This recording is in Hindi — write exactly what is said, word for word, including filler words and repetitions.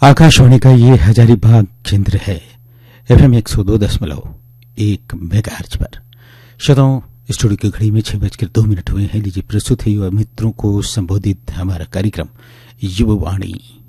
आकाशवाणी का ये हजारीबाग केंद्र है। एफएम एक सौ दो दशमलव एक मेगाहर्ट्ज पर। श्रोताओं, स्टूडियो की घड़ी में छह बजकर दो मिनट हुए हैं। लीजिए प्रस्तुत है युवा मित्रों को संबोधित हमारा कार्यक्रम युवावाणी।